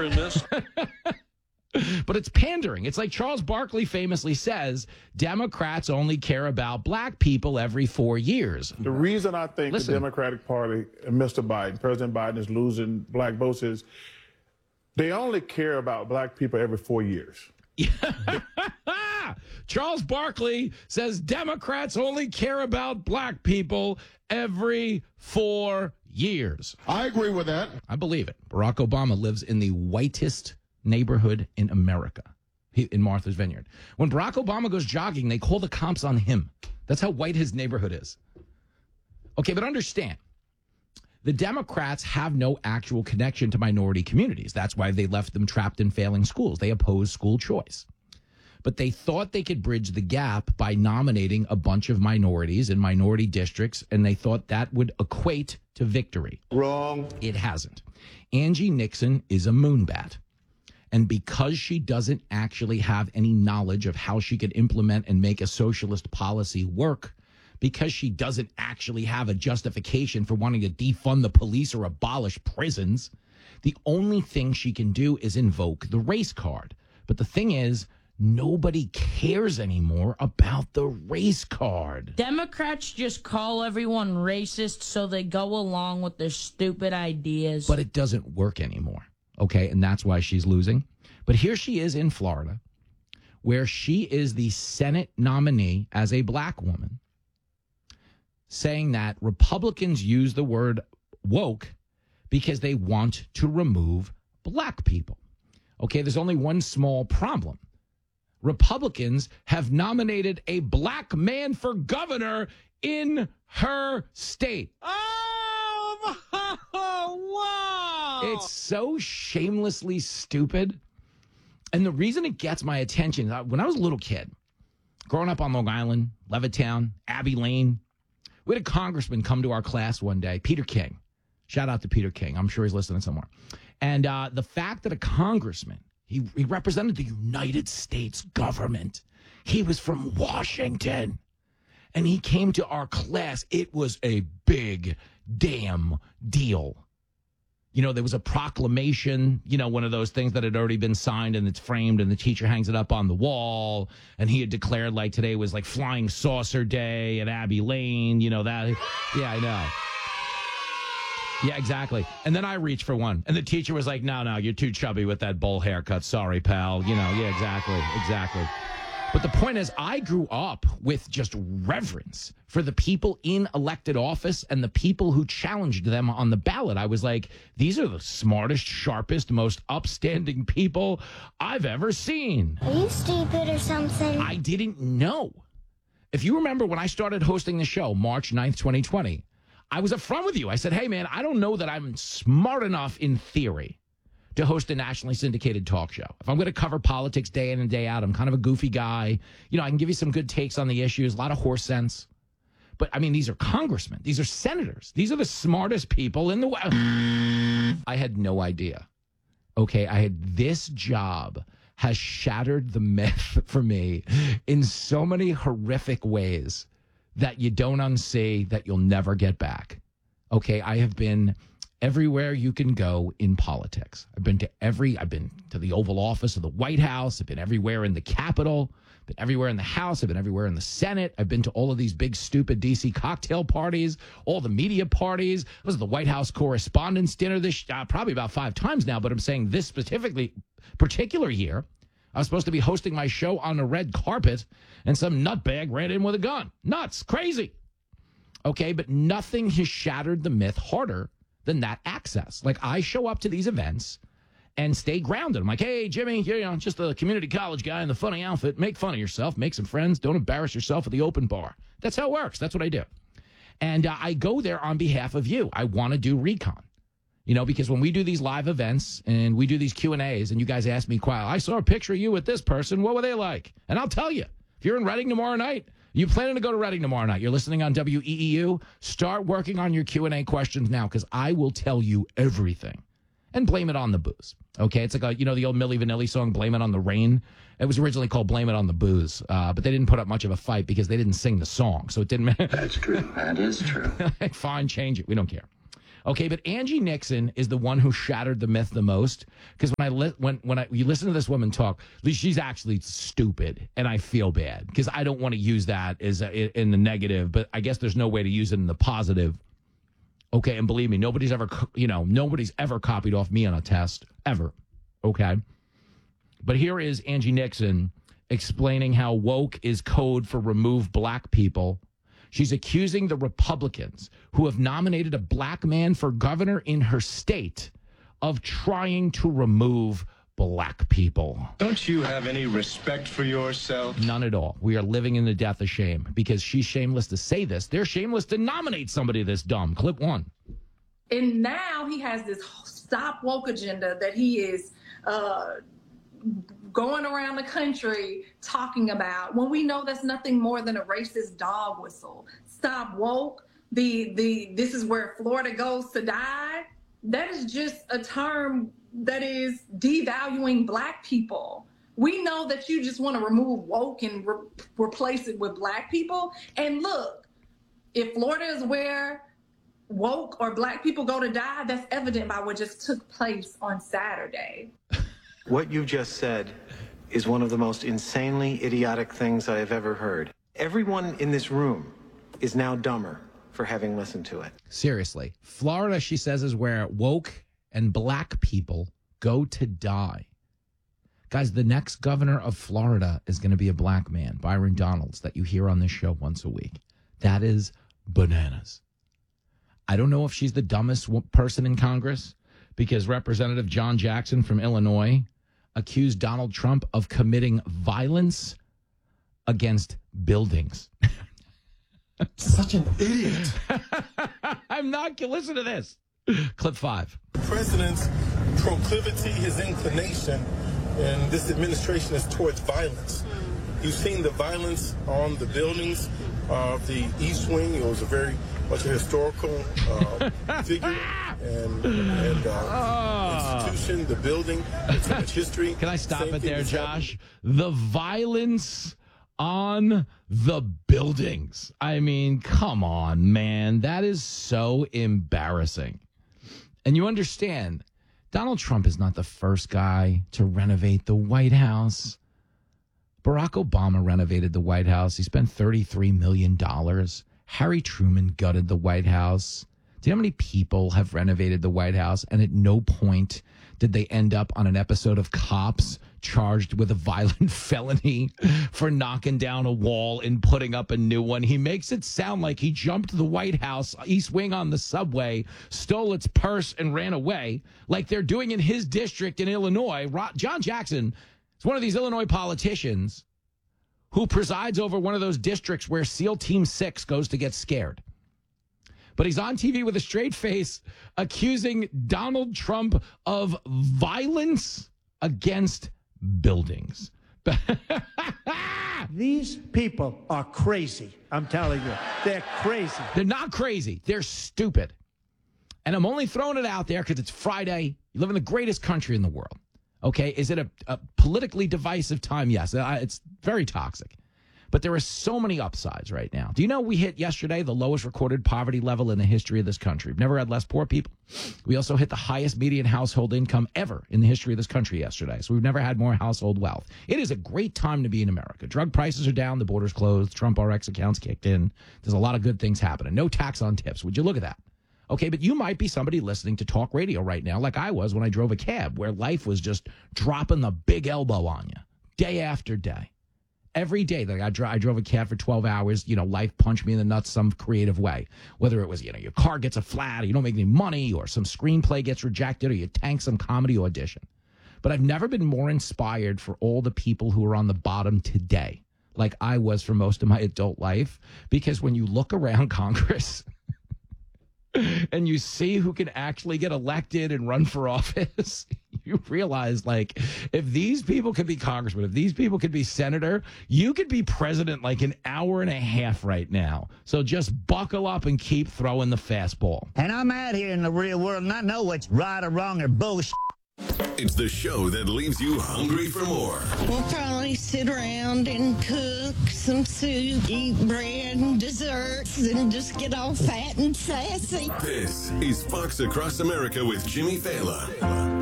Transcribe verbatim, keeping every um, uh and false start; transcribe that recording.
in this. But it's pandering. It's like Charles Barkley famously says, Democrats only care about black people every four years. The reason I think Listen. the Democratic Party and Mister Biden, President Biden, is losing black votes is they only care about black people every four years. Charles Barkley says Democrats only care about black people every four years. I agree with that. I believe it. Barack Obama lives in the whitest neighborhood in America, he, in Martha's Vineyard. When Barack Obama goes jogging, they call the cops on him. That's how white his neighborhood is. Okay, but understand, the Democrats have no actual connection to minority communities. That's why they left them trapped in failing schools. They oppose school choice. But they thought they could bridge the gap by nominating a bunch of minorities in minority districts, and they thought that would equate to victory. Wrong. It hasn't. Angie Nixon is a moonbat. And because she doesn't actually have any knowledge of how she could implement and make a socialist policy work, because she doesn't actually have a justification for wanting to defund the police or abolish prisons, the only thing she can do is invoke the race card. But the thing is, nobody cares anymore about the race card. Democrats just call everyone racist so they go along with their stupid ideas. But it doesn't work anymore. Okay, and that's why she's losing. But here she is in Florida, where she is the Senate nominee as a black woman, saying that Republicans use the word woke because they want to remove black people. Okay, there's only one small problem. Republicans have nominated a black man for governor in her state. Oh, wow. It's so shamelessly stupid. And the reason it gets my attention, when I was a little kid, growing up on Long Island, Levittown, Abbey Lane, we had a congressman come to our class one day, Peter King. Shout out to Peter King. I'm sure he's listening somewhere. And uh, the fact that a congressman, he, he represented the United States government. He was from Washington. And he came to our class. It was a big damn deal. You know, there was a proclamation, you know, one of those things that had already been signed and it's framed and the teacher hangs it up on the wall. And he had declared like today was like Flying Saucer Day at Abbey Lane, you know, that. Yeah, I know. Yeah, exactly. And then I reached for one. And the teacher was like, no, no, you're too chubby with that bowl haircut. Sorry, pal. You know, yeah, exactly. Exactly. But the point is, I grew up with just reverence for the people in elected office and the people who challenged them on the ballot. I was like, these are the smartest, sharpest, most upstanding people I've ever seen. Are you stupid or something? I didn't know. If you remember when I started hosting the show, March ninth, twenty twenty, I was upfront with you. I said, hey, man, I don't know that I'm smart enough in theory to host a nationally syndicated talk show. If I'm going to cover politics day in and day out, I'm kind of a goofy guy. You know, I can give you some good takes on the issues, a lot of horse sense. But, I mean, these are congressmen. These are senators. These are the smartest people in the world. I had no idea. Okay, I had this job has shattered the myth for me in so many horrific ways that you don't unsee, that you'll never get back. Okay, I have been everywhere you can go in politics. I've been to every, I've been to the Oval Office of the White House. I've been everywhere in the Capitol. I've been everywhere in the House. I've been everywhere in the Senate. I've been to all of these big, stupid D C cocktail parties, all the media parties. I was at the White House Correspondents' Dinner this, uh, probably about five times now, but I'm saying this specifically, particular year, I was supposed to be hosting my show on a red carpet, and some nutbag ran in with a gun. Nuts, crazy. Okay, but nothing has shattered the myth harder than that access. Like, I show up to these events and stay grounded. I'm like, hey, Jimmy, you know, just a community college guy in the funny outfit. Make fun of yourself. Make some friends. Don't embarrass yourself at the open bar. That's how it works. That's what I do. And uh, I go there on behalf of you. I want to do recon. You know, because when we do these live events and we do these Q and A's and you guys ask me, Quile, I saw a picture of you with this person. What were they like? And I'll tell you, if you're in Reading tomorrow night, you planning to go to Reading tomorrow night, you're listening on W E E U, start working on your Q and A questions now, because I will tell you everything. And blame it on the booze. Okay, it's like, a, you know, the old Milli Vanilli song, Blame It on the Rain? It was originally called Blame It on the Booze, uh, but they didn't put up much of a fight because they didn't sing the song, so it didn't matter. That's true. That is true. Fine, change it. We don't care. Okay, but Angie Nixon is the one who shattered the myth the most. Because when I li- when when I you listen to this woman talk, she's actually stupid, and I feel bad because I don't want to use that as a, in the negative. But I guess there's no way to use it in the positive. Okay, and believe me, nobody's ever you know nobody's ever copied off me on a test ever. Okay, but here is Angie Nixon explaining how woke is code for remove black people. She's accusing the Republicans who have nominated a black man for governor in her state of trying to remove black people. Don't you have any respect for yourself? None at all. We are living in the death of shame because she's shameless to say this. They're shameless to nominate somebody this dumb. Clip one. And now he has this stop woke agenda that he is uh, going around the country talking about when we know that's nothing more than a racist dog whistle. Stop woke. The the this is where Florida goes to die. That is just a term that is devaluing black people. We know that you just want to remove woke and re- replace it with black people. And look, if Florida is where woke or black people go to die, that's evident by what just took place on Saturday. What you just said is one of the most insanely idiotic things I have ever heard. Everyone in this room is now dumber for having listened to it. Seriously. Florida, she says, is where woke and black people go to die. Guys, the next governor of Florida is going to be a black man, Byron Donalds, that you hear on this show once a week. That is bananas. I don't know if she's the dumbest person in Congress because Representative John Jackson from Illinois accused Donald Trump of committing violence against buildings. Such an idiot. I'm not. Listen to this. Clip five. The president's proclivity, his inclination, and this administration is towards violence. You've seen the violence on the buildings of the East Wing. It was a very much a historical uh, figure and, and uh, oh. institution, the building, its, its history. Can I stop Same it there, Josh? Happened. The violence on the buildings. I mean, come on, man. That is so embarrassing. And you understand, Donald Trump is not the first guy to renovate the White House. Barack Obama renovated the White House. He spent thirty-three million dollars. Harry Truman gutted the White House. Do you know how many people have renovated the White House? And at no point did they end up on an episode of Cops charged with a violent felony for knocking down a wall and putting up a new one. He makes it sound like he jumped the White House, East Wing on the subway, stole its purse and ran away like they're doing in his district in Illinois. John Jackson is one of these Illinois politicians who presides over one of those districts where SEAL Team six goes to get scared. But he's on T V with a straight face accusing Donald Trump of violence against buildings. These people are crazy. I'm telling you, they're crazy. They're not crazy. They're stupid. And I'm only throwing it out there because it's Friday. You live in the greatest country in the world. Okay, is it a, a politically divisive time? Yes, it's very toxic. But there are so many upsides right now. Do you know we hit yesterday the lowest recorded poverty level in the history of this country? We've never had less poor people. We also hit the highest median household income ever in the history of this country yesterday. So we've never had more household wealth. It is a great time to be in America. Drug prices are down. The border's closed. Trump R X accounts kicked in. There's a lot of good things happening. No tax on tips. Would you look at that? Okay, but you might be somebody listening to talk radio right now like I was when I drove a cab, where life was just dropping the big elbow on you day after day. Every day that I, dro- I drove a cab for twelve hours, you know, life punched me in the nuts some creative way. Whether it was, you know, your car gets a flat, or you don't make any money, or some screenplay gets rejected, or you tank some comedy audition. But I've never been more inspired for all the people who are on the bottom today, like I was for most of my adult life, because when you look around Congress and you see who can actually get elected and run for office, you realize, like, if these people could be congressmen, if these people could be senator, you could be president like an hour and a half right now. So just buckle up and keep throwing the fastball. And I'm out here in the real world, and I know what's right or wrong or bullshit. It's the show that leaves you hungry for more. We'll probably sit around and cook some soup, eat bread and desserts, and just get all fat and sassy. This is Fox Across America with Jimmy Fallon.